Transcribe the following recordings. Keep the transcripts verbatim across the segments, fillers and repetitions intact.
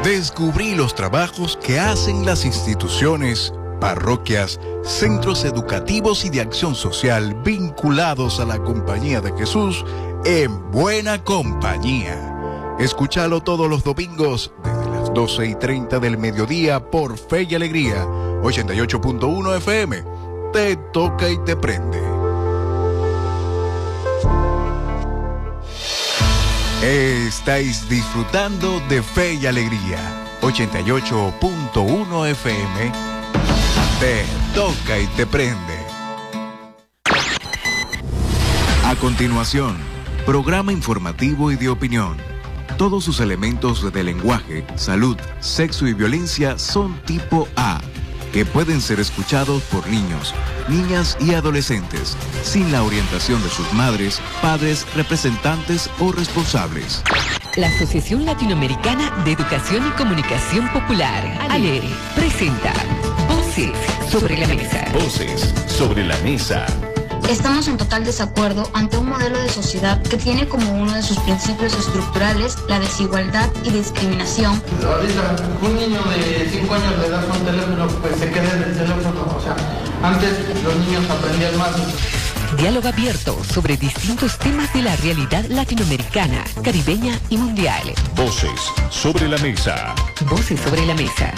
Descubrí los trabajos que hacen las instituciones, parroquias, centros educativos y de acción social vinculados a la Compañía de Jesús en Buena Compañía. Escúchalo todos los domingos desde las doce y treinta del mediodía por Fe y Alegría, ochenta y ocho punto uno F M. Te toca y te prende. Estáis disfrutando de Fe y Alegría, ochenta y ocho punto uno F M. Te toca y te prende. A continuación, programa informativo y de opinión. Todos sus elementos de lenguaje, salud, sexo y violencia son tipo A, que pueden ser escuchados por niños, niñas y adolescentes, sin la orientación de sus madres, padres, representantes o responsables. La Asociación Latinoamericana de Educación y Comunicación Popular, ALER, presenta Voces sobre la Mesa. Voces sobre la Mesa. Estamos en total desacuerdo ante un modelo de sociedad que tiene como uno de sus principios estructurales la desigualdad y discriminación. Ahorita, un niño de cinco años le das un teléfono, pues se queda en el teléfono. O sea, antes los niños aprendían más. Diálogo abierto sobre distintos temas de la realidad latinoamericana, caribeña y mundial. Voces sobre la Mesa. Voces sobre la Mesa.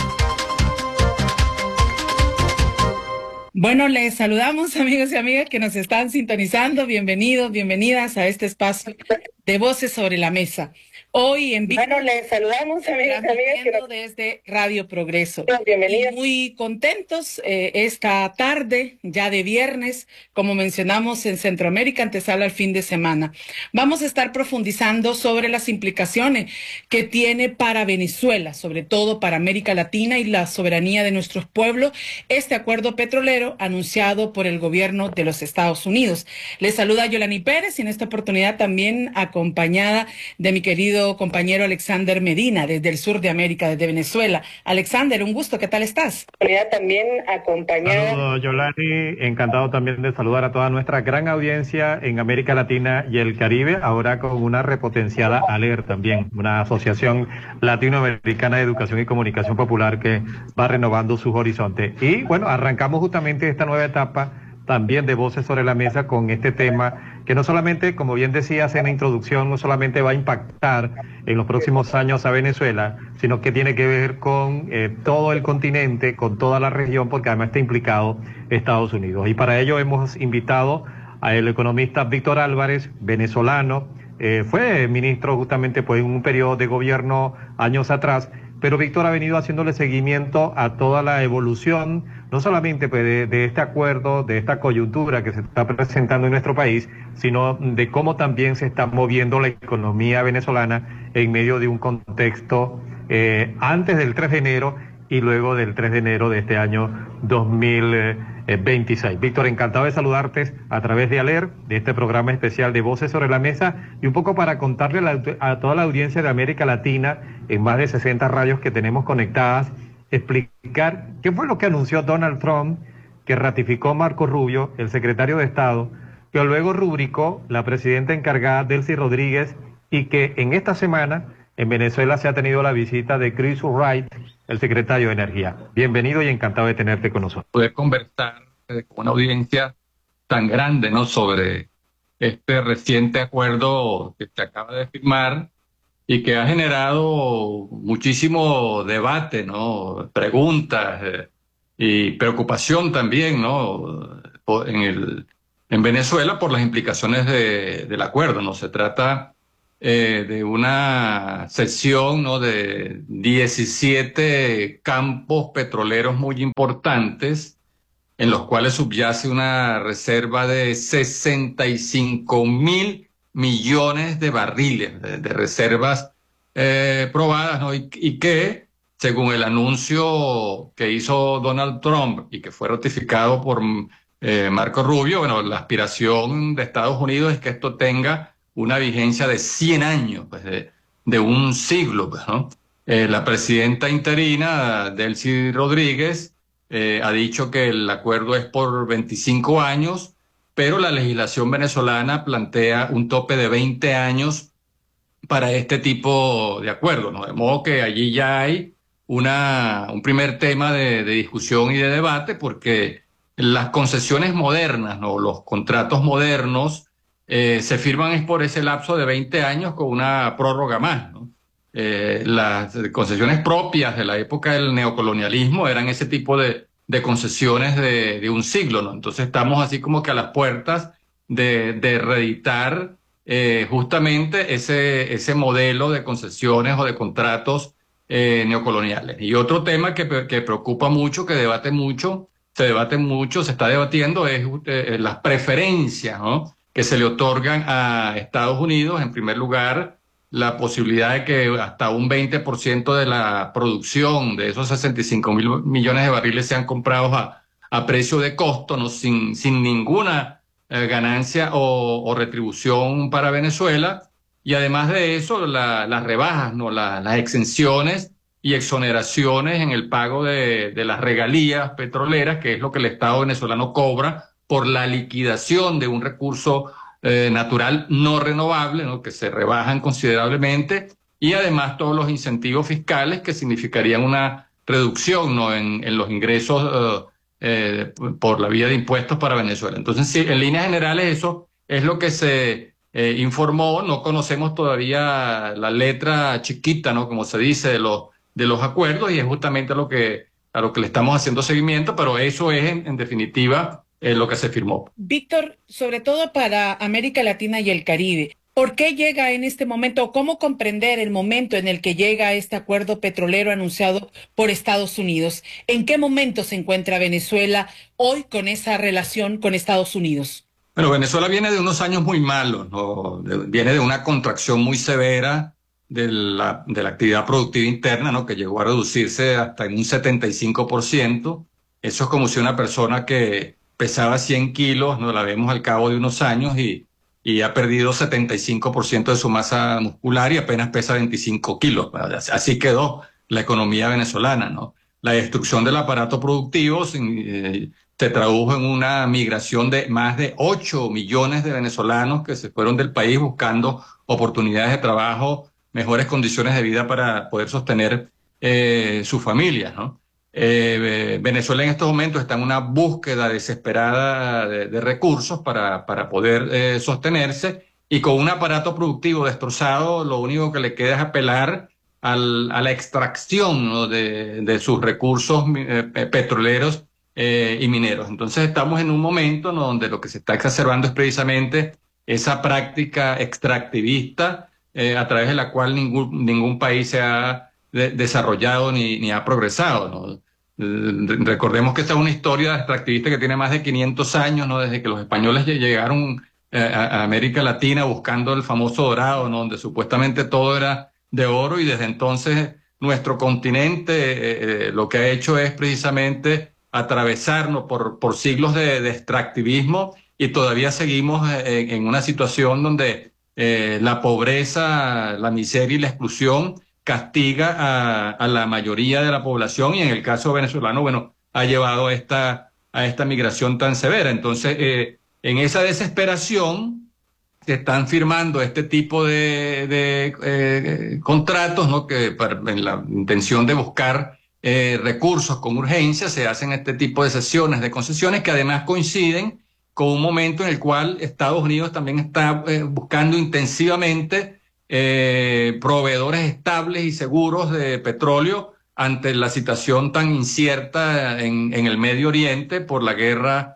Bueno, les saludamos, amigos y amigas que nos están sintonizando. Bienvenidos, bienvenidas a este espacio de Voces sobre la Mesa. Hoy en vivo. Bueno, les saludamos, amigos y amigas que nos... desde Radio Progreso. Bienvenidos. Y muy contentos eh, esta tarde, ya de viernes, como mencionamos en Centroamérica, antesala al fin de semana. Vamos a estar profundizando sobre las implicaciones que tiene para Venezuela, sobre todo para América Latina y la soberanía de nuestros pueblos, este acuerdo petrolero anunciado por el gobierno de los Estados Unidos. Les saluda Yolani Pérez y en esta oportunidad también acompañada de mi querido compañero Alexander Medina, desde el sur de América, desde Venezuela. Alexander, un gusto, ¿qué tal estás? También acompañado. Saludos, Yolani, encantado también de saludar a toda nuestra gran audiencia en América Latina y el Caribe, ahora con una repotenciada ALER también, una asociación latinoamericana de educación y comunicación popular que va renovando sus horizontes. Y bueno, arrancamos justamente esta nueva etapa también de Voces sobre la Mesa con este tema que no solamente, como bien decías en la introducción, no solamente va a impactar en los próximos años a Venezuela, sino que tiene que ver con eh, todo el continente, con toda la región, porque además está implicado Estados Unidos. Y para ello hemos invitado al economista Víctor Álvarez, venezolano, eh, fue ministro justamente pues, en un periodo de gobierno años atrás, pero Víctor ha venido haciéndole seguimiento a toda la evolución, no solamente pues, de, de este acuerdo, de esta coyuntura que se está presentando en nuestro país, sino de cómo también se está moviendo la economía venezolana en medio de un contexto eh, antes del tres de enero y luego del tres de enero de este año dos mil veintiséis. Víctor, encantado de saludarte a través de ALER, de este programa especial de Voces sobre la Mesa, y un poco para contarle a, la, a toda la audiencia de América Latina, en más de sesenta radios que tenemos conectadas, explicar qué fue lo que anunció Donald Trump, que ratificó Marco Rubio, el secretario de Estado, que luego rubricó la presidenta encargada Delcy Rodríguez, y que en esta semana en Venezuela se ha tenido la visita de Chris Wright, el secretario de Energía. Bienvenido y encantado de tenerte con nosotros. Poder conversar eh, con una audiencia tan grande, ¿no?, sobre este reciente acuerdo que se acaba de firmar y que ha generado muchísimo debate, ¿no?, preguntas eh, y preocupación también, ¿no?, en, el, en Venezuela por las implicaciones de, del acuerdo, ¿no? Se trata Eh, de una sección, ¿no?, de diecisiete campos petroleros muy importantes en los cuales subyace una reserva de sesenta y cinco mil millones de barriles de, de reservas eh, probadas, ¿no? y, y que, según el anuncio que hizo Donald Trump y que fue ratificado por eh, Marco Rubio, bueno, la aspiración de Estados Unidos es que esto tenga una vigencia de cien años, pues de, de un siglo, pues, ¿no? Eh, la presidenta interina, Delcy Rodríguez, eh, ha dicho que el acuerdo es por veinticinco años, pero la legislación venezolana plantea un tope de veinte años para este tipo de acuerdos, ¿no? De modo que allí ya hay una, un primer tema de, de discusión y de debate, porque las concesiones modernas, ¿no? Los contratos modernos eh, se firman es por ese lapso de veinte años con una prórroga más, ¿no? Eh, las concesiones propias de la época del neocolonialismo eran ese tipo de, de concesiones de, de un siglo, ¿no? Entonces estamos así como que a las puertas de, de reeditar eh, justamente ese, ese modelo de concesiones o de contratos eh, neocoloniales. Y otro tema que, que preocupa mucho, que debate mucho, se debate mucho, se está debatiendo, es eh, las preferencias, ¿no?, que se le otorgan a Estados Unidos. En primer lugar, la posibilidad de que hasta un veinte por ciento de la producción de esos sesenta y cinco mil millones de barriles sean comprados a, a precio de costo, ¿no?, sin, sin ninguna eh, ganancia o, o retribución para Venezuela. Y además de eso, la, las rebajas, ¿no?, la, las exenciones y exoneraciones en el pago de, de las regalías petroleras, que es lo que el Estado venezolano cobra por la liquidación de un recurso eh, natural no renovable, ¿no?, que se rebajan considerablemente, y además todos los incentivos fiscales que significarían una reducción, ¿no?, en, en los ingresos eh, eh, por la vía de impuestos para Venezuela. Entonces, sí, en líneas generales eso es lo que se eh, informó. No conocemos todavía la letra chiquita, ¿no?, como se dice, de los, de los acuerdos, y es justamente a lo que, a lo que le estamos haciendo seguimiento, pero eso es en, en definitiva Eh, lo que se firmó. Víctor, sobre todo para América Latina y el Caribe, ¿por qué llega en este momento, cómo comprender el momento en el que llega este acuerdo petrolero anunciado por Estados Unidos? ¿En qué momento se encuentra Venezuela hoy con esa relación con Estados Unidos? Bueno, Venezuela viene de unos años muy malos, ¿no? Viene de una contracción muy severa de la, de la actividad productiva interna, ¿no?, que llegó a reducirse hasta en un setenta y cinco por ciento. Eso es como si una persona que pesaba cien kilos, ¿no?, la vemos al cabo de unos años y, y ha perdido setenta y cinco por ciento de su masa muscular y apenas pesa veinticinco kilos. Así quedó la economía venezolana, ¿no? La destrucción del aparato productivo eh, se tradujo en una migración de más de ocho millones de venezolanos que se fueron del país buscando oportunidades de trabajo, mejores condiciones de vida para poder sostener eh, sus familias, ¿no? Eh, Venezuela en estos momentos está en una búsqueda desesperada de, de recursos para, para poder eh, sostenerse, y con un aparato productivo destrozado, lo único que le queda es apelar al, a la extracción, ¿no?, de, de sus recursos eh, petroleros eh, y mineros. Entonces estamos en un momento, ¿no?, donde lo que se está exacerbando es precisamente esa práctica extractivista eh, a través de la cual ningún, ningún país se ha de, desarrollado ni, ni ha progresado, ¿no? Recordemos que esta es una historia extractivista que tiene más de quinientos años, ¿no?, desde que los españoles llegaron eh, a América Latina buscando el famoso dorado, ¿no?, donde supuestamente todo era de oro, y desde entonces nuestro continente eh, lo que ha hecho es precisamente atravesarnos por, por siglos de, de extractivismo, y todavía seguimos en, en una situación donde eh, la pobreza, la miseria y la exclusión castiga a, a la mayoría de la población, y en el caso venezolano, bueno, ha llevado a esta, a esta migración tan severa. Entonces, eh, en esa desesperación se están firmando este tipo de, de eh, contratos, ¿no?, que para, en la intención de buscar eh, recursos con urgencia, se hacen este tipo de sesiones, de concesiones, que además coinciden con un momento en el cual Estados Unidos también está eh, buscando intensivamente Eh, proveedores estables y seguros de petróleo ante la situación tan incierta en, en el Medio Oriente por la guerra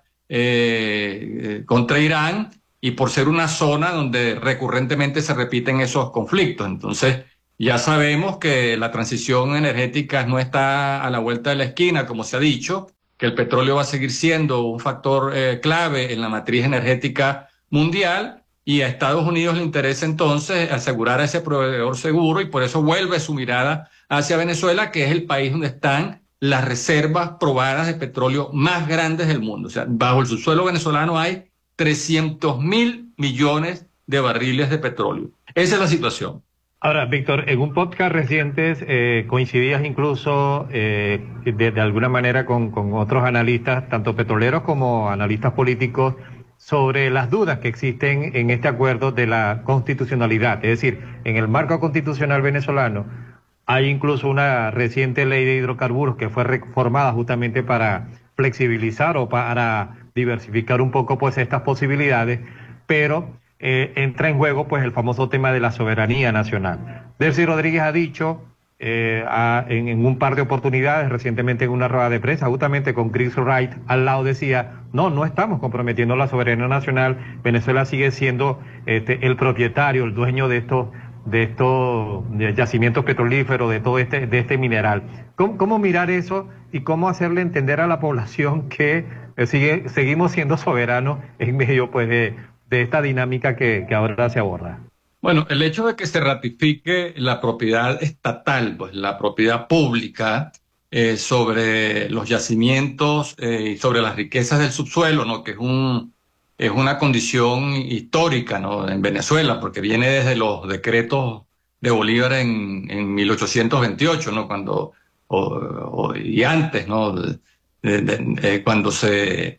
eh, contra Irán, y por ser una zona donde recurrentemente se repiten esos conflictos. Entonces ya sabemos que la transición energética no está a la vuelta de la esquina, como se ha dicho, que el petróleo va a seguir siendo un factor eh, clave en la matriz energética mundial. Y a Estados Unidos le interesa entonces asegurar a ese proveedor seguro, y por eso vuelve su mirada hacia Venezuela, que es el país donde están las reservas probadas de petróleo más grandes del mundo. O sea, bajo el subsuelo venezolano hay trescientos mil millones de barriles de petróleo. Esa es la situación. Ahora, Víctor, en un podcast reciente eh, coincidías incluso eh, de, de alguna manera con, con otros analistas, tanto petroleros como analistas políticos, sobre las dudas que existen en este acuerdo de la constitucionalidad. Es decir, en el marco constitucional venezolano hay incluso una reciente ley de hidrocarburos que fue reformada justamente para flexibilizar o para diversificar un poco pues estas posibilidades, pero eh, entra en juego pues el famoso tema de la soberanía nacional. Delcy Rodríguez ha dicho eh, a, en, en un par de oportunidades, recientemente en una rueda de prensa, justamente con Chris Wright al lado, decía, no, no estamos comprometiendo la soberanía nacional, Venezuela sigue siendo este, el propietario, el dueño de estos de estos de yacimientos petrolíferos, de todo este, de este mineral. ¿Cómo, cómo mirar eso y cómo hacerle entender a la población que eh, sigue, seguimos siendo soberanos en medio pues de, de esta dinámica que, que ahora se aborda? Bueno, el hecho de que se ratifique la propiedad estatal, pues la propiedad pública eh, sobre los yacimientos eh, y sobre las riquezas del subsuelo, ¿no? Que es un es una condición histórica, ¿no? En Venezuela, porque viene desde los decretos de Bolívar en, en mil ochocientos veintiocho, ¿no? Cuando o, o, y antes, ¿no? De, de, de, cuando se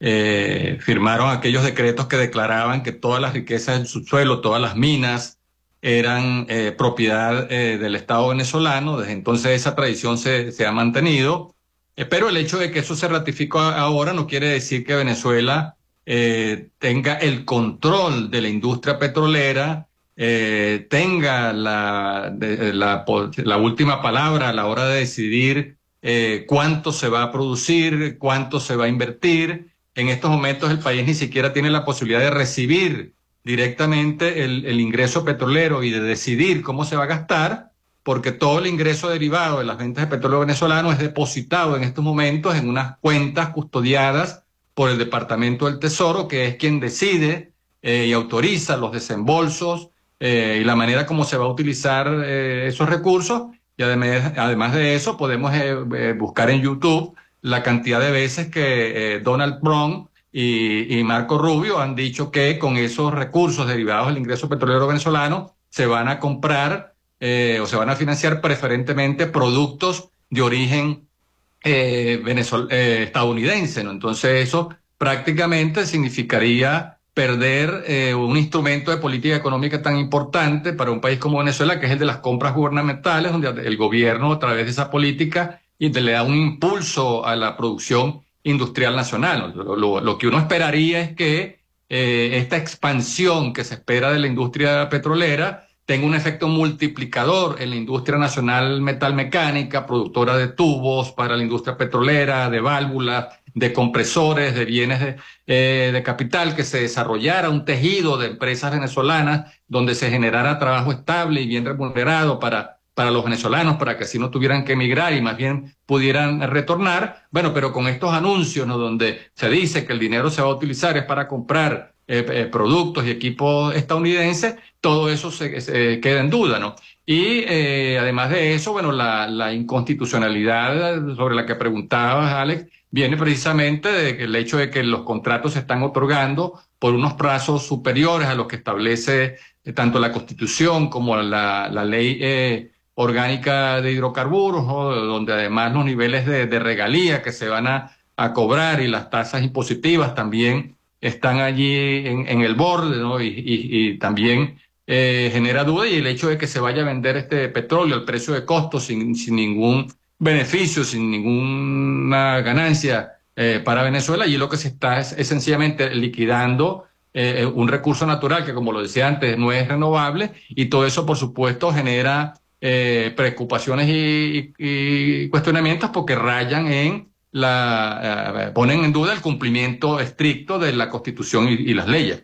eh, firmaron aquellos decretos que declaraban que todas las riquezas del subsuelo, todas las minas eran eh, propiedad eh, del Estado venezolano. Desde entonces esa tradición se, se ha mantenido, eh, pero el hecho de que eso se ratificó ahora no quiere decir que Venezuela eh, tenga el control de la industria petrolera, eh, tenga la, de, la, la última palabra a la hora de decidir eh, cuánto se va a producir, cuánto se va a invertir. En estos momentos el país ni siquiera tiene la posibilidad de recibir directamente el, el ingreso petrolero y de decidir cómo se va a gastar, porque todo el ingreso derivado de las ventas de petróleo venezolano es depositado en estos momentos en unas cuentas custodiadas por el Departamento del Tesoro, que es quien decide eh, y autoriza los desembolsos eh, y la manera como se va a utilizar eh, esos recursos. Y además, además de eso, podemos eh, eh, buscar en YouTube la cantidad de veces que eh, Donald Trump y, y Marco Rubio han dicho que con esos recursos derivados del ingreso petrolero venezolano se van a comprar eh, o se van a financiar preferentemente productos de origen eh, venezol eh, estadounidense, ¿no? Entonces eso prácticamente significaría perder eh, un instrumento de política económica tan importante para un país como Venezuela, que es el de las compras gubernamentales, donde el gobierno a través de esa política y le da un impulso a la producción industrial nacional. Lo, lo, lo que uno esperaría es que eh, esta expansión que se espera de la industria petrolera tenga un efecto multiplicador en la industria nacional metalmecánica, productora de tubos para la industria petrolera, de válvulas, de compresores, de bienes de, eh, de capital, que se desarrollara un tejido de empresas venezolanas donde se generara trabajo estable y bien remunerado para para los venezolanos, para que así no tuvieran que emigrar y más bien pudieran retornar. Bueno, pero con estos anuncios, ¿no? Donde se dice que el dinero se va a utilizar es para comprar eh, eh, productos y equipos estadounidenses, todo eso se, se queda en duda, ¿no? Y eh, además de eso, bueno, la, la inconstitucionalidad sobre la que preguntabas, Alex, viene precisamente del hecho de que los contratos se están otorgando por unos plazos superiores a los que establece eh, tanto la Constitución como la, la ley eh, orgánica de hidrocarburos, ¿no? Donde además los niveles de, de regalía que se van a, a cobrar y las tasas impositivas también están allí en, en el borde, ¿no? Y, y, y también eh, genera duda, y el hecho de que se vaya a vender este petróleo al precio de costo sin, sin ningún beneficio, sin ninguna ganancia eh, para Venezuela, y lo que se está es, es sencillamente liquidando eh, un recurso natural que, como lo decía antes, no es renovable, y todo eso, por supuesto, genera eh, preocupaciones y, y, y cuestionamientos porque rayan en la, eh, ponen en duda el cumplimiento estricto de la Constitución y, y las leyes.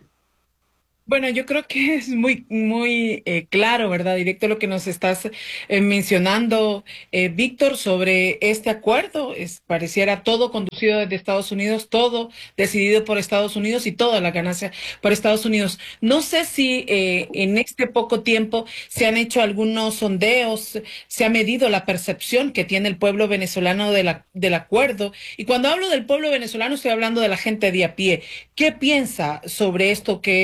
Bueno, yo creo que es muy, muy eh, claro, ¿verdad? Directo lo que nos estás eh, mencionando, eh, Víctor, sobre este acuerdo. Es, pareciera todo conducido desde Estados Unidos, todo decidido por Estados Unidos y toda la ganancia por Estados Unidos. No sé si eh, en este poco tiempo se han hecho algunos sondeos, se ha medido la percepción que tiene el pueblo venezolano de la, del acuerdo. Y cuando hablo del pueblo venezolano estoy hablando de la gente de a pie. ¿Qué piensa sobre esto que eh,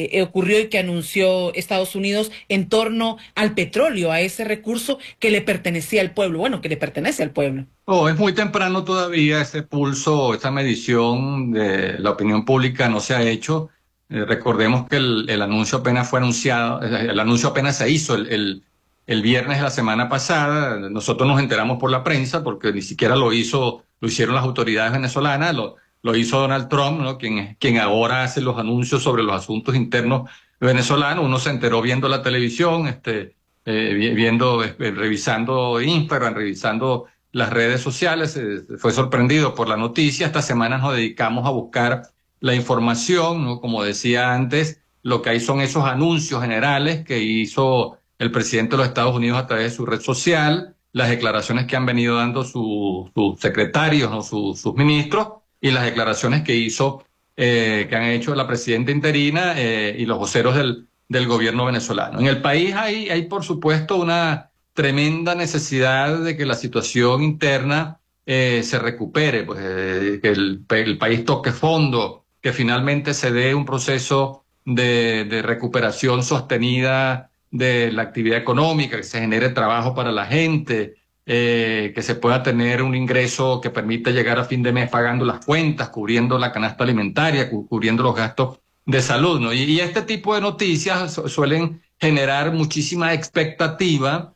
eh, ocurrió y que anunció Estados Unidos en torno al petróleo, a ese recurso que le pertenecía al pueblo, bueno, que le pertenece al pueblo. Oh, es muy temprano todavía, ese pulso, esa medición de la opinión pública no se ha hecho. Eh, recordemos que el, el anuncio apenas fue anunciado, el anuncio apenas se hizo el, el, el viernes de la semana pasada. Nosotros nos enteramos por la prensa porque ni siquiera lo hizo, lo hicieron las autoridades venezolanas, lo, lo hizo Donald Trump, ¿no? Quien, quien ahora hace los anuncios sobre los asuntos internos venezolanos. Uno se enteró viendo la televisión, este, eh, viendo, eh, revisando Instagram, revisando las redes sociales, eh, fue sorprendido por la noticia. Esta semana nos dedicamos a buscar la información, ¿no? Como decía antes, lo que hay son esos anuncios generales que hizo el presidente de los Estados Unidos a través de su red social, las declaraciones que han venido dando sus su secretarios, ¿no? Sus, sus ministros, y las declaraciones que hizo, eh, que han hecho la presidenta interina eh, y los voceros del, del gobierno venezolano. En el país hay, hay, por supuesto, una tremenda necesidad de que la situación interna eh, se recupere, pues, eh, que el, el país toque fondo, que finalmente se dé un proceso de, de recuperación sostenida de la actividad económica, que se genere trabajo para la gente, eh, que se pueda tener un ingreso que permita llegar a fin de mes pagando las cuentas, cubriendo la canasta alimentaria, cu cubriendo los gastos de salud, ¿no? Y, y este tipo de noticias su suelen generar muchísima expectativa,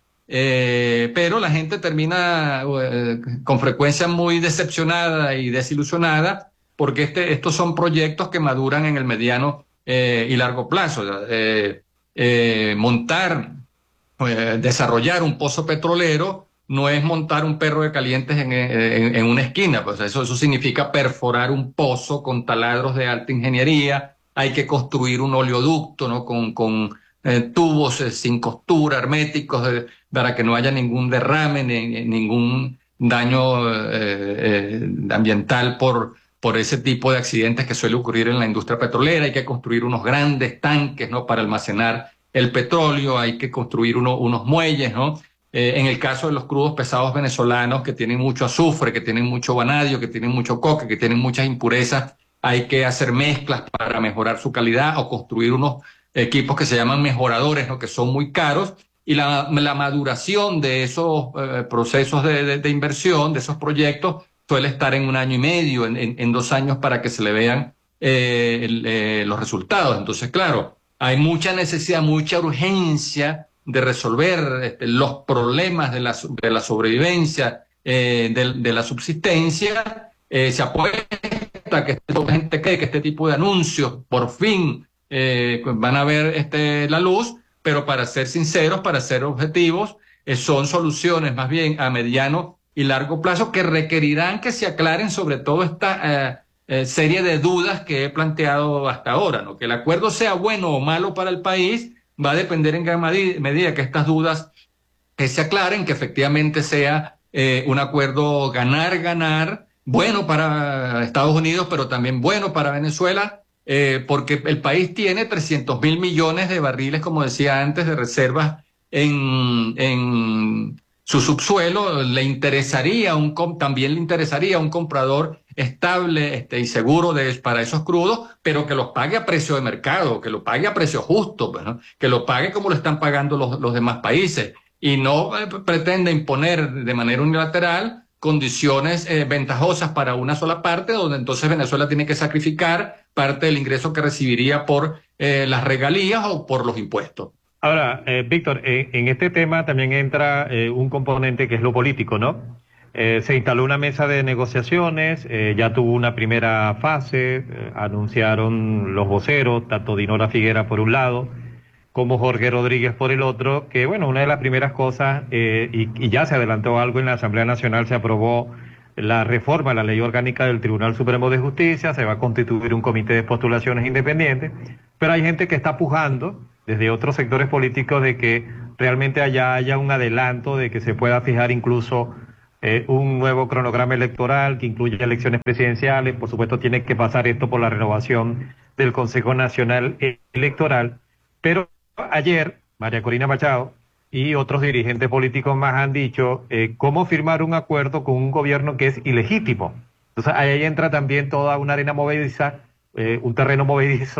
eh, pero la gente termina eh, con frecuencia muy decepcionada y desilusionada, porque este, estos son proyectos que maduran en el mediano eh, y largo plazo. Eh, eh, montar, eh, desarrollar un pozo petrolero no es montar un perro de calientes en, en, en una esquina, pues eso, eso significa perforar un pozo con taladros de alta ingeniería, hay que construir un oleoducto, ¿no? con, con eh, tubos eh, sin costura, herméticos, eh, para que no haya ningún derrame, ni, ni ningún daño eh, eh, ambiental por por ese tipo de accidentes que suele ocurrir en la industria petrolera. Hay que construir unos grandes tanques, ¿no? Para almacenar el petróleo, hay que construir uno, unos muelles, ¿no? Eh, en el caso de los crudos pesados venezolanos, que tienen mucho azufre, que tienen mucho vanadio, que tienen mucho coque, que tienen muchas impurezas, hay que hacer mezclas para mejorar su calidad o construir unos equipos que se llaman mejoradores, ¿no? Que son muy caros, y la, la maduración de esos eh, procesos de, de, de inversión, de esos proyectos, suele estar en un año y medio, en, en, en dos años para que se le vean eh, el, eh, los resultados. Entonces, claro, hay mucha necesidad, mucha urgencia de resolver este, los problemas de la, de la sobrevivencia, eh, de, de la subsistencia. Eh, se apuesta que la gente cree que este tipo de anuncios por fin eh, van a ver este, la luz, pero para ser sinceros, para ser objetivos, eh, son soluciones más bien a mediano y largo plazo que requerirán que se aclaren sobre todo esta eh, eh, serie de dudas que he planteado hasta ahora, ¿no? Que el acuerdo sea bueno o malo para el país va a depender en gran medida que estas dudas que se aclaren, que efectivamente sea eh, un acuerdo ganar-ganar, bueno para Estados Unidos, pero también bueno para Venezuela, eh, porque el país tiene trescientos mil millones de barriles, como decía antes, de reservas en... en su subsuelo. Le interesaría un también le interesaría un comprador estable este, y seguro de, para esos crudos, pero que los pague a precio de mercado, que lo pague a precio justo, pues, ¿no? Que lo pague como lo están pagando los, los demás países, y no eh, pretende imponer de manera unilateral condiciones eh, ventajosas para una sola parte, donde entonces Venezuela tiene que sacrificar parte del ingreso que recibiría por eh, las regalías o por los impuestos. Ahora, eh, Víctor, eh, en este tema también entra eh, un componente que es lo político, ¿no? Eh, se instaló una mesa de negociaciones, eh, ya tuvo una primera fase, eh, anunciaron los voceros, tanto Dinora Figuera por un lado, como Jorge Rodríguez por el otro, que bueno, una de las primeras cosas, eh, y, y ya se adelantó algo en la Asamblea Nacional, se aprobó la reforma a la Ley Orgánica del Tribunal Supremo de Justicia, se va a constituir un comité de postulaciones independiente, pero hay gente que está pujando desde otros sectores políticos de que realmente allá haya un adelanto, de que se pueda fijar incluso eh, un nuevo cronograma electoral que incluya elecciones presidenciales. Por supuesto tiene que pasar esto por la renovación del Consejo Nacional Electoral, pero ayer María Corina Machado y otros dirigentes políticos más han dicho eh, cómo firmar un acuerdo con un gobierno que es ilegítimo. Entonces ahí entra también toda una arena movediza, eh, un terreno movedizo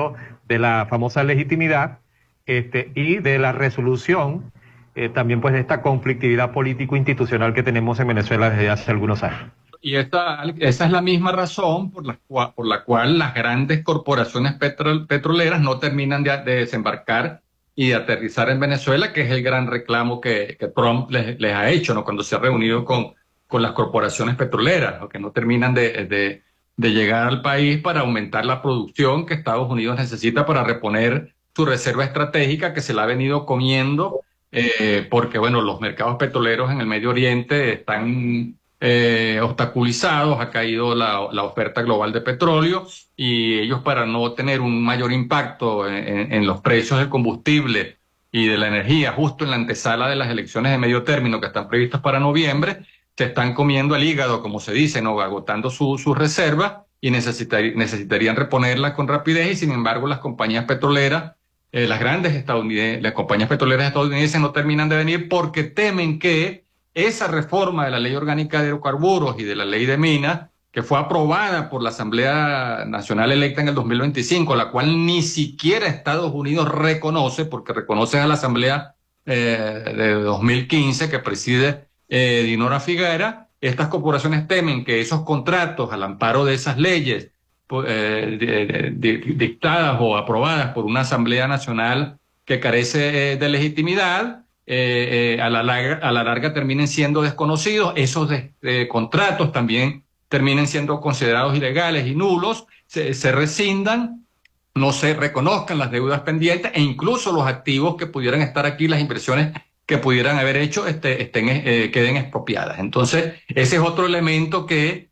de la famosa legitimidad este, y de la resolución eh, también pues de esta conflictividad político-institucional que tenemos en Venezuela desde hace algunos años. Y esta, esa es la misma razón por la, cual, por la cual las grandes corporaciones petro, petroleras no terminan de, de desembarcar y de aterrizar en Venezuela, que es el gran reclamo que, que Trump les, les ha hecho, ¿no? Cuando se ha reunido con, con las corporaciones petroleras, ¿no? Que no terminan de, de, de llegar al país para aumentar la producción que Estados Unidos necesita para reponer su reserva estratégica que se la ha venido comiendo, eh, porque bueno, los mercados petroleros en el Medio Oriente están eh, obstaculizados, ha caído la, la oferta global de petróleo y ellos, para no tener un mayor impacto en, en los precios del combustible y de la energía justo en la antesala de las elecciones de medio término que están previstas para noviembre, se están comiendo el hígado, como se dice, ¿no? Agotando sus su reservas y necesitar, necesitarían reponerlas con rapidez, y sin embargo las compañías petroleras, eh, las grandes estadounidenses, las compañías petroleras estadounidenses no terminan de venir porque temen que esa reforma de la Ley Orgánica de Hidrocarburos y de la Ley de Minas, que fue aprobada por la Asamblea Nacional electa en el dos mil veinticinco, la cual ni siquiera Estados Unidos reconoce, porque reconoce a la Asamblea eh, de dos mil quince que preside eh, Dinora Figuera, estas corporaciones temen que esos contratos al amparo de esas leyes eh, de, de, de, dictadas o aprobadas por una Asamblea Nacional que carece eh, de legitimidad, eh, eh, a, la larga, a la larga terminen siendo desconocidos, esos de, de contratos también terminen siendo considerados ilegales y nulos, se, se rescindan, no se reconozcan las deudas pendientes e incluso los activos que pudieran estar aquí, las inversiones que pudieran haber hecho, este, estén, eh, queden expropiadas. Entonces, ese es otro elemento que eh,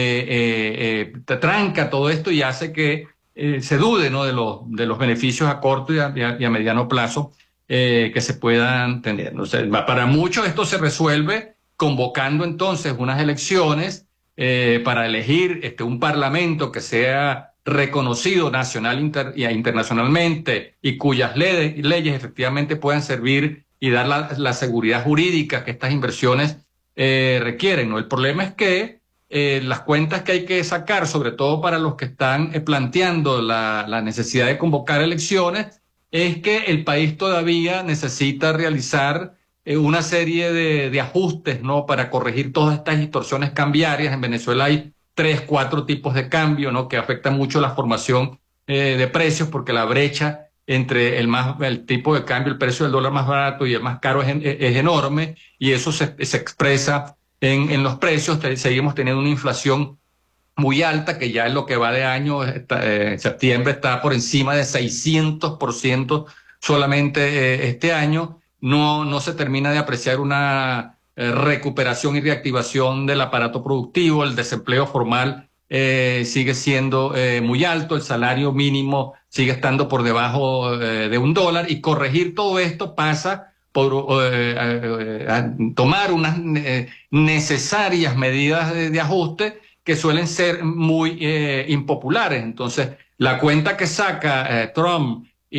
eh, eh, tranca todo esto y hace que eh, se dude, ¿no?, de, los, de los beneficios a corto y a, y a mediano plazo eh, que se puedan tener. O sea, para muchos esto se resuelve convocando entonces unas elecciones eh, para elegir este, un parlamento que sea reconocido nacional inter, y internacionalmente y cuyas leyes, leyes efectivamente puedan servir y dar la, la seguridad jurídica que estas inversiones eh, requieren, ¿no? El problema es que eh, las cuentas que hay que sacar, sobre todo para los que están eh, planteando la, la necesidad de convocar elecciones, es que el país todavía necesita realizar eh, una serie de, de ajustes, ¿no?, para corregir todas estas distorsiones cambiarias. En Venezuela hay tres, cuatro tipos de cambio, ¿no?, que afectan mucho la formación eh, de precios, porque la brecha entre el más el tipo de cambio, el precio del dólar más barato y el más caro es, es enorme, y eso se, se expresa en, en los precios. Seguimos teniendo una inflación muy alta, que ya en lo que va de año, está, eh, septiembre está por encima de seiscientos por ciento solamente eh, este año. No, no se termina de apreciar una eh, recuperación y reactivación del aparato productivo. El desempleo formal eh, sigue siendo eh, muy alto, el salario mínimo sigue estando por debajo eh, de un dólar, y corregir todo esto pasa por eh, eh, eh, tomar unas eh, necesarias medidas de, de ajuste que suelen ser muy eh, impopulares. Entonces, la cuenta que saca eh, Trump y,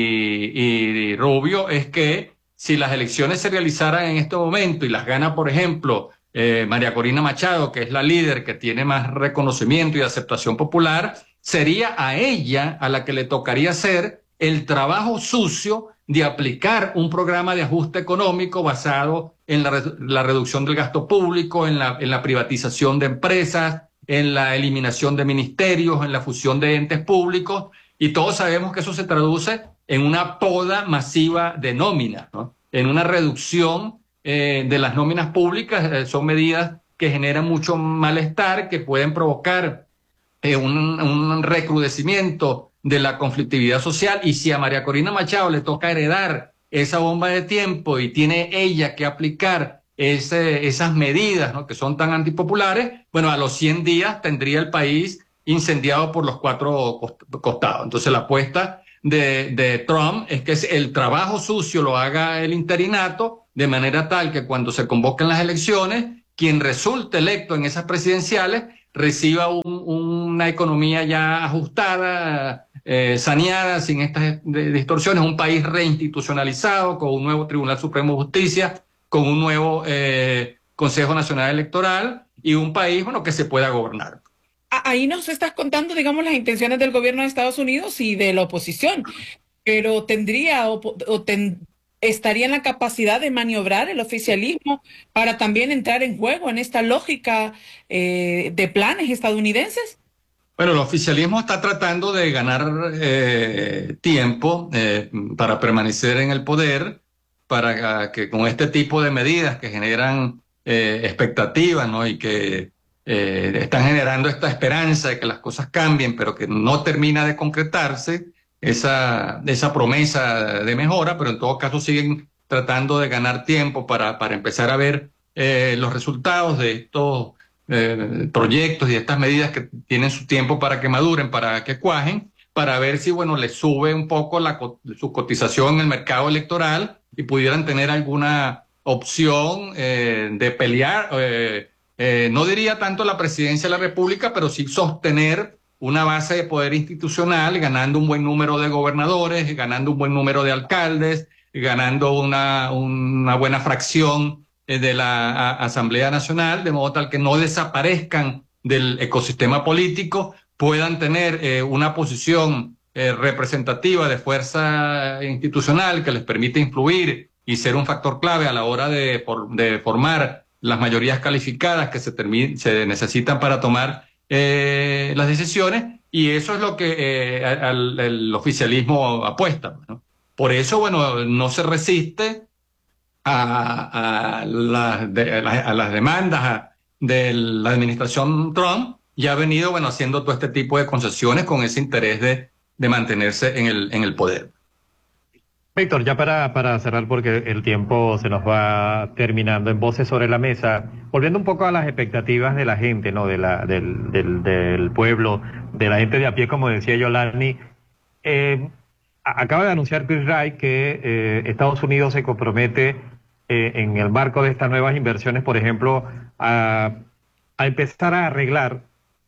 y Rubio es que si las elecciones se realizaran en este momento y las gana, por ejemplo, eh, María Corina Machado, que es la líder que tiene más reconocimiento y aceptación popular, sería a ella a la que le tocaría hacer el trabajo sucio de aplicar un programa de ajuste económico basado en la, la reducción del gasto público, en la, en la privatización de empresas, en la eliminación de ministerios, en la fusión de entes públicos, y todos sabemos que eso se traduce en una poda masiva de nóminas, ¿no?, en una reducción eh, de las nóminas públicas. Eh, son medidas que generan mucho malestar, que pueden provocar eh, un, un recrudecimiento de la conflictividad social, y si a María Corina Machado le toca heredar esa bomba de tiempo y tiene ella que aplicar ese, esas medidas, ¿no?, que son tan antipopulares, bueno, a los cien días tendría el país incendiado por los cuatro costados. Entonces la apuesta de, de Trump es que el trabajo sucio lo haga el interinato, de manera tal que cuando se convoquen las elecciones, quien resulte electo en esas presidenciales reciba un, una economía ya ajustada, eh, saneada, sin estas distorsiones, un país reinstitucionalizado, con un nuevo Tribunal Supremo de Justicia, con un nuevo eh, Consejo Nacional Electoral, y un país, bueno, que se pueda gobernar. ahí nos estás contando, digamos, las intenciones del gobierno de Estados Unidos y de la oposición, pero tendría o, o ten, estaría en la capacidad de maniobrar el oficialismo para también entrar en juego en esta lógica eh, de planes estadounidenses. Bueno, el oficialismo está tratando de ganar eh, tiempo eh, para permanecer en el poder, para que con este tipo de medidas que generan eh, expectativas, ¿no? Y que eh, están generando esta esperanza de que las cosas cambien, pero que no termina de concretarse esa, esa promesa de mejora, pero en todo caso siguen tratando de ganar tiempo para, para empezar a ver eh, los resultados de estos Eh, proyectos y estas medidas que tienen su tiempo para que maduren, para que cuajen, para ver si, bueno, les sube un poco la, su cotización en el mercado electoral y pudieran tener alguna opción eh, de pelear, eh, eh, no diría tanto la presidencia de la República, pero sí sostener una base de poder institucional, ganando un buen número de gobernadores, ganando un buen número de alcaldes, ganando una, una buena fracción de la a, Asamblea Nacional, de modo tal que no desaparezcan del ecosistema político, puedan tener eh, una posición eh, representativa de fuerza institucional que les permite influir y ser un factor clave a la hora de, por, de formar las mayorías calificadas que se, se necesitan para tomar eh, las decisiones, y eso es lo que eh, al, el oficialismo apuesta, ¿no? Por eso, bueno, no se resiste A, a, la, de, a, la, a las demandas de la administración Trump, y ha venido, bueno, haciendo todo este tipo de concesiones con ese interés de, de mantenerse en el, en el poder. Víctor, ya para, para cerrar, porque el tiempo se nos va terminando, en Voces sobre la Mesa, volviendo un poco a las expectativas de la gente, ¿no? De la, del, del, del pueblo, de la gente de a pie, como decía Yolani, eh, acaba de anunciar Chris Wright que eh, Estados Unidos se compromete Eh, en el marco de estas nuevas inversiones, por ejemplo, a, a empezar a arreglar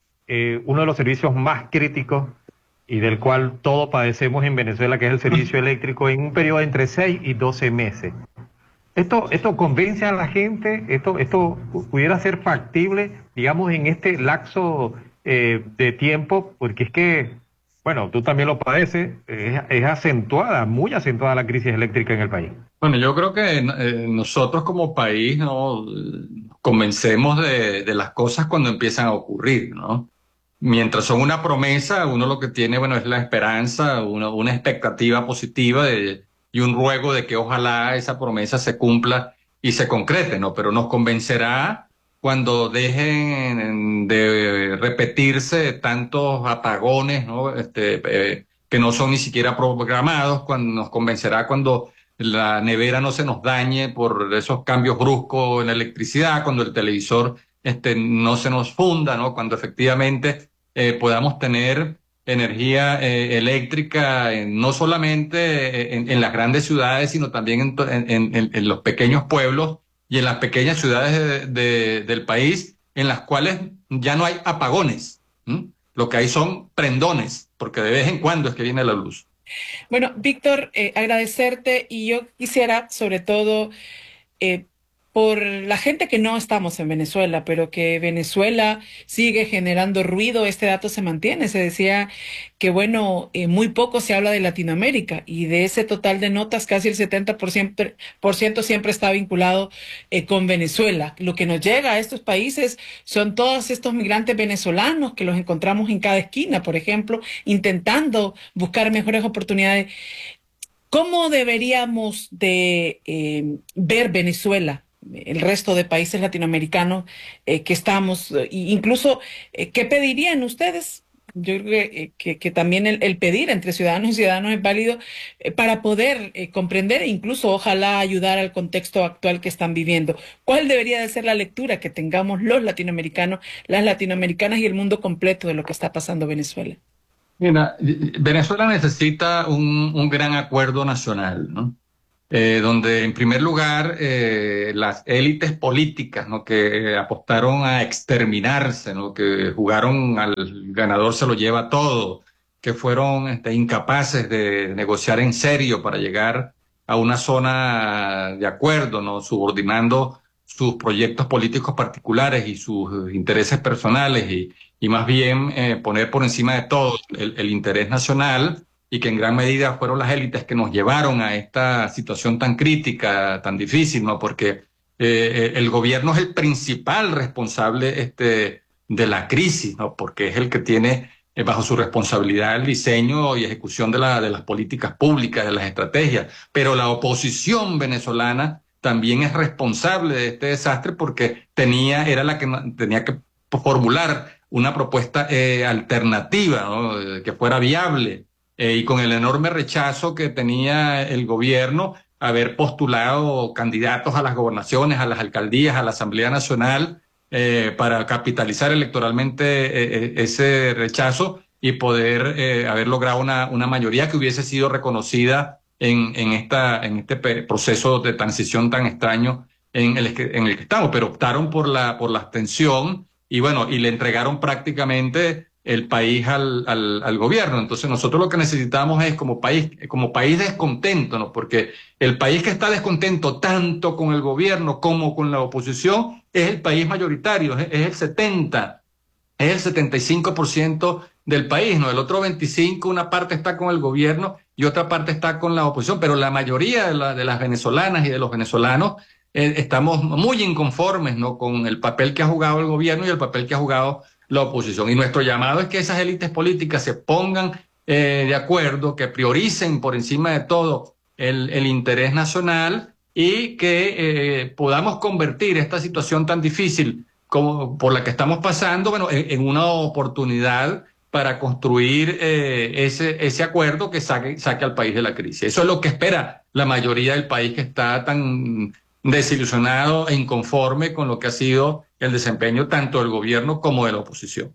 eh, uno de los servicios más críticos y del cual todos padecemos en Venezuela, que es el servicio eléctrico, en un periodo de entre seis y doce meses. ¿Esto, esto convence a la gente? ¿Esto, esto pudiera ser factible, digamos, en este lapso eh, de tiempo? Porque es que, bueno, tú también lo padeces, es, es acentuada, muy acentuada la crisis eléctrica en el país. Bueno, yo creo que eh, nosotros como país, ¿no?, convencemos de, de las cosas cuando empiezan a ocurrir, ¿no? Mientras son una promesa, uno lo que tiene, bueno, es la esperanza, una, una expectativa positiva de, y un ruego de que ojalá esa promesa se cumpla y se concrete, ¿no? Pero nos convencerá cuando dejen de repetirse tantos apagones, ¿no? Este, eh, que no son ni siquiera programados, cuando nos convencerá cuando la nevera no se nos dañe por esos cambios bruscos en la electricidad, cuando el televisor este, no se nos funda, ¿no? Cuando efectivamente eh, podamos tener energía eh, eléctrica eh, no solamente en, en las grandes ciudades, sino también en, en, en, en los pequeños pueblos y en las pequeñas ciudades de, de, del país, en las cuales ya no hay apagones. ¿Mm? Lo que hay son prendones, porque de vez en cuando es que viene la luz. Bueno, Víctor, eh, agradecerte, y yo quisiera sobre todo eh, por la gente que no estamos en Venezuela, pero que Venezuela sigue generando ruido. Este dato se mantiene. Se decía que, bueno, eh, muy poco se habla de Latinoamérica, y de ese total de notas, casi el setenta por ciento, por ciento siempre está vinculado eh, con Venezuela. Lo que nos llega a estos países son todos estos migrantes venezolanos que los encontramos en cada esquina, por ejemplo, intentando buscar mejores oportunidades. ¿Cómo deberíamos de eh, ver Venezuela, el resto de países latinoamericanos eh, que estamos, eh, incluso eh, qué pedirían ustedes? Yo creo que, que, que también el, el pedir entre ciudadanos y ciudadanos es válido eh, para poder eh, comprender e incluso ojalá ayudar al contexto actual que están viviendo. ¿Cuál debería de ser la lectura que tengamos los latinoamericanos, las latinoamericanas y el mundo completo de lo que está pasando en Venezuela? Mira, Venezuela necesita un, un gran acuerdo nacional, ¿no? Eh, donde en primer lugar eh, las élites políticas, ¿no?, que apostaron a exterminarse, ¿no?, que jugaron al ganador se lo lleva todo, que fueron este, incapaces de negociar en serio para llegar a una zona de acuerdo, ¿no?, subordinando sus proyectos políticos particulares y sus intereses personales y, y más bien eh, poner por encima de todo el, el interés nacional, y que en gran medida fueron las élites que nos llevaron a esta situación tan crítica, tan difícil, ¿no? Porque eh, el gobierno es el principal responsable este, de la crisis, ¿no? Porque es el que tiene eh, bajo su responsabilidad el diseño y ejecución de, la, de las políticas públicas, de las estrategias. Pero la oposición venezolana también es responsable de este desastre, porque tenía, era la que tenía que formular una propuesta eh, alternativa, ¿no? Que fuera viable. Eh, y con el enorme rechazo que tenía el gobierno, haber postulado candidatos a las gobernaciones, a las alcaldías, a la Asamblea Nacional, eh, para capitalizar electoralmente eh, ese rechazo y poder eh, haber logrado una, una mayoría que hubiese sido reconocida en, en, esta, en este proceso de transición tan extraño en el que, en el que estamos. Pero optaron por la, por la abstención y bueno, y le entregaron prácticamente el país al, al, al gobierno. Entonces nosotros lo que necesitamos es como país, como país descontento, ¿no? Porque el país que está descontento tanto con el gobierno como con la oposición es el país mayoritario, es, es el setenta, es el setenta y cinco por ciento del país, ¿no? El otro veinticinco, una parte está con el gobierno y otra parte está con la oposición, pero la mayoría de, la, de las venezolanas y de los venezolanos eh, estamos muy inconformes, ¿no? Con el papel que ha jugado el gobierno y el papel que ha jugado la oposición. Y nuestro llamado es que esas élites políticas se pongan eh, de acuerdo, que prioricen por encima de todo el, el interés nacional, y que eh, podamos convertir esta situación tan difícil como por la que estamos pasando, bueno, en, en una oportunidad para construir eh, ese, ese acuerdo que saque, saque al país de la crisis. Eso es lo que espera la mayoría del país, que está tan desilusionado e inconforme con lo que ha sido el desempeño tanto del gobierno como de la oposición.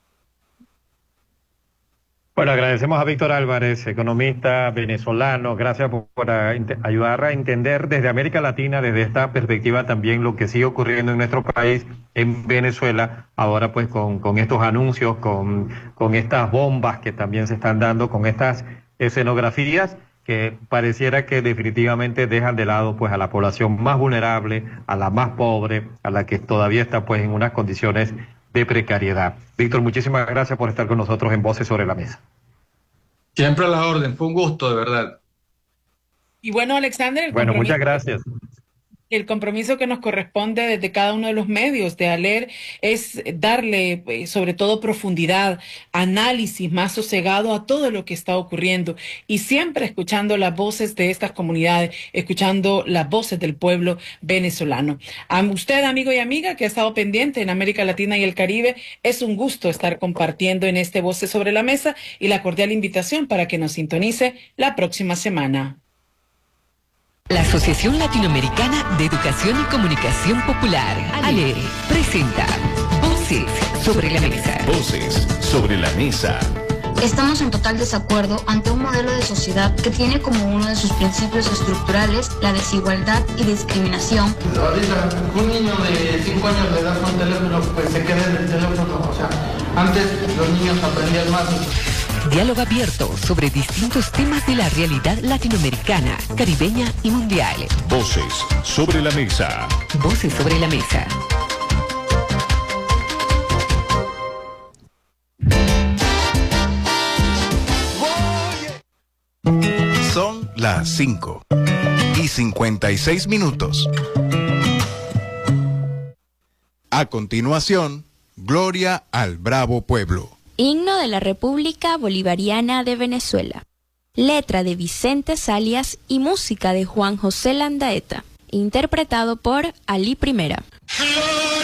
Bueno, agradecemos a Víctor Álvarez, economista venezolano. Gracias por, por a, ayudar a entender desde América Latina, desde esta perspectiva también, lo que sigue ocurriendo en nuestro país, en Venezuela, ahora pues con, con estos anuncios, con, con estas bombas que también se están dando, con estas escenografías que pareciera que definitivamente dejan de lado pues a la población más vulnerable, a la más pobre, a la que todavía está pues en unas condiciones de precariedad. Víctor, muchísimas gracias por estar con nosotros en Voces sobre la Mesa. Siempre a la orden, fue un gusto, de verdad. Y bueno, Alexander, el bueno, muchas gracias. El compromiso que nos corresponde desde cada uno de los medios de ALER es darle, eh, sobre todo, profundidad, análisis más sosegado a todo lo que está ocurriendo, y siempre escuchando las voces de estas comunidades, escuchando las voces del pueblo venezolano. A usted, amigo y amiga, que ha estado pendiente en América Latina y el Caribe, es un gusto estar compartiendo en este Voces sobre la Mesa, y la cordial invitación para que nos sintonice la próxima semana. La Asociación Latinoamericana de Educación y Comunicación Popular, ALER, presenta Voces sobre la Mesa. Voces sobre la Mesa. Estamos en total desacuerdo ante un modelo de sociedad que tiene como uno de sus principios estructurales la desigualdad y discriminación. Ahorita, un niño de cinco años le das un teléfono, pues se queda en el teléfono. O sea, antes los niños aprendían más. Diálogo abierto sobre distintos temas de la realidad latinoamericana, caribeña y mundial. Voces sobre la Mesa. Voces sobre la Mesa. Son las cinco y cincuenta y seis minutos. A continuación, Gloria al Bravo Pueblo. Himno de la República Bolivariana de Venezuela. Letra de Vicente Salias y música de Juan José Landaeta. Interpretado por Ali Primera.